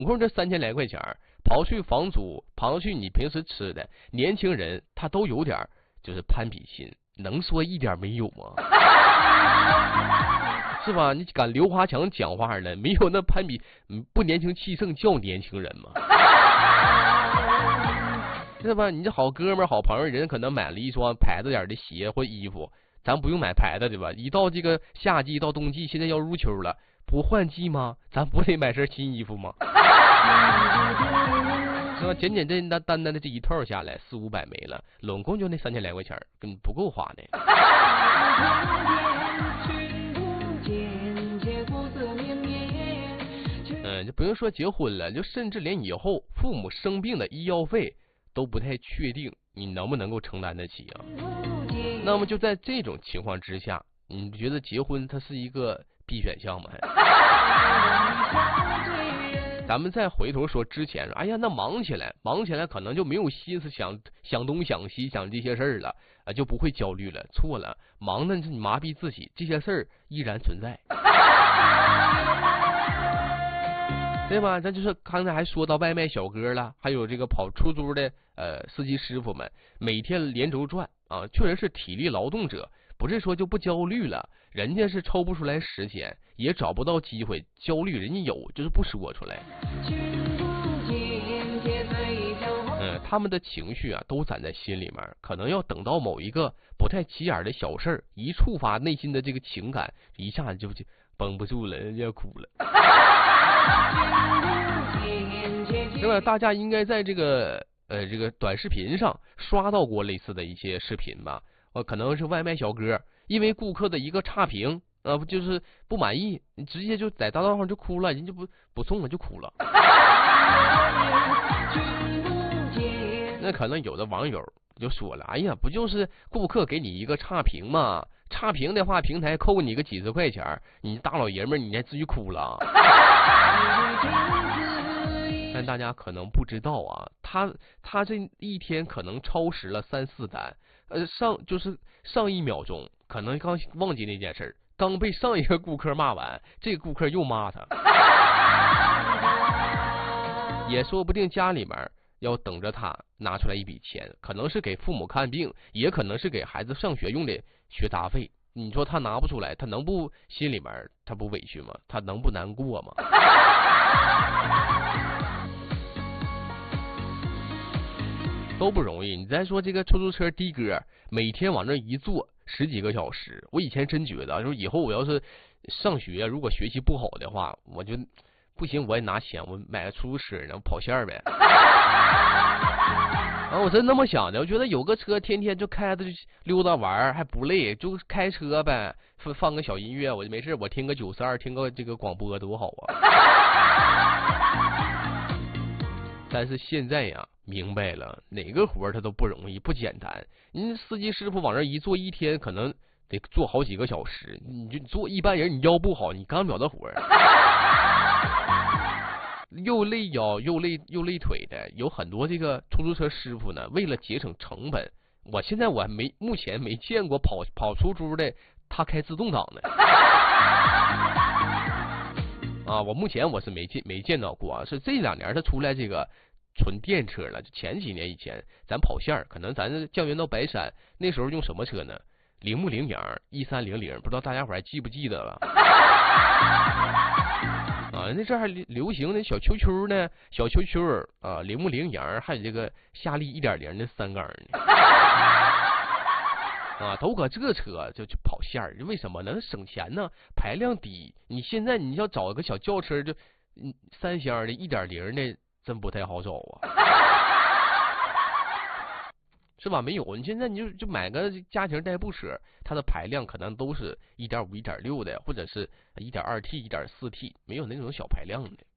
我说这3000来块钱，刨去房租，刨去你平时吃的，年轻人他都有点就是攀比心，能说一点没有吗？是吧？你敢刘华强讲话了，没有那攀比，不年轻气盛叫年轻人吗？是吧？你这好哥们儿、好朋友，人可能买了一双牌子点的鞋或衣服，咱不用买牌子的吧？一到这个夏季到冬季，现在要入秋了，不换季吗？咱不得买身新衣服吗？是吧？简简单的这一套下来400-500没了，拢共就那3000来块钱，根本不够花的。就不用说结婚了，就甚至连以后父母生病的医药费都不太确定你能不能够承担得起啊。那么就在这种情况之下，你觉得结婚它是一个必选项吗？咱们再回头说之前，哎呀，那忙起来可能就没有心思想东想西想这些事儿了啊，就不会焦虑了。错了，忙的是你麻痹自己，这些事儿依然存在。对吧？咱就是刚才还说到外卖小哥了，还有这个跑出租的司机师傅们，每天连轴转啊，确实是体力劳动者，不是说就不焦虑了，人家是抽不出来时间，也找不到机会，焦虑人家有，就是不说出来。他们的情绪啊都攒在心里面，可能要等到某一个不太起眼的小事儿一触发内心的这个情感，一下子就绷不住了，人家哭了。是吧？大家应该在这个短视频上刷到过类似的一些视频吧？可能是外卖小哥因为顾客的一个差评就是不满意，你直接就在大道上就哭了，人家不送了就哭了。那可能有的网友就说了，哎呀，不就是顾客给你一个差评吗？差评的话，平台扣你个几十块钱，你大老爷们儿，你还至于哭了？但大家可能不知道啊，他这一天可能超时了3-4单，上一秒钟可能刚忘记那件事，刚被上一个顾客骂完，这个顾客又骂他，也说不定家里面要等着他拿出来一笔钱，可能是给父母看病，也可能是给孩子上学用的学杂费。你说他拿不出来，他能不心里面他不委屈吗？他能不难过吗？都不容易。你再说这个出租车的哥，每天往这一坐10几个小时，我以前真觉得，说以后我要是上学，如果学习不好的话，我就不行，我也拿钱，我买个出租车，然后跑线呗。我真那么想的，我觉得有个车天天就开着溜达玩还不累，就开车呗，放个小音乐，我就没事，我听个92，听个这个广播多好啊。但是现在呀，明白了，哪个活他都不容易，不简单。您司机师傅往这一坐一天，可能得坐好几个小时，你就坐一般人，你腰不好，你干不了的活又累腰又累腿的。有很多这个出租车师傅呢，为了节省成本，我目前没见过跑出租的他开自动挡的啊，我目前是没见到过啊，是这2年他出来这个纯电车了。就前几年以前咱跑线可能咱酱园到白山那时候用什么车呢？铃木羚羊1300，不知道大家伙还记不记得了？啊，那阵还流行那小秋秋呢，小秋秋啊，铃木羚羊，还有这个夏利1.0的3缸呢。啊，都搁这车就去跑线儿，为什么呢？省钱呢，排量低。你现在你要找个小轿车，就3厢的1.0的，真不太好找啊，是吧？没有，你现在你就买个家庭代步车，它的排量可能都是1.5、1.6的，或者是1.2T、1.4T，没有那种小排量的。